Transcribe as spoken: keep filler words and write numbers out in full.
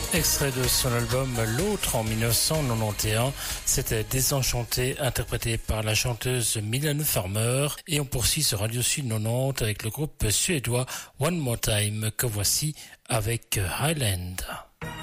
Extrait de son album L'Autre en dix-neuf cent quatre-vingt-onze, c'était Désenchanté, interprété par la chanteuse Mylène Farmer. Et on poursuit sur Radio Sud quatre-vingt-dix avec le groupe suédois One More Time, que voici avec Highland.